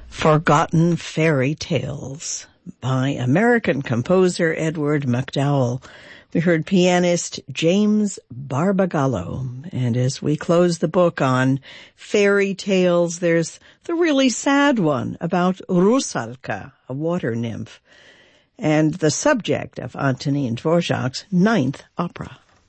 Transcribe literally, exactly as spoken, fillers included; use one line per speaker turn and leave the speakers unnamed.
Forgotten Fairy Tales by American composer Edward MacDowell. We heard pianist James Barbagallo. And as we close the book on fairy tales, there's the really sad one about Rusalka, a water nymph, and the subject of Antonin Dvorak's ninth opera.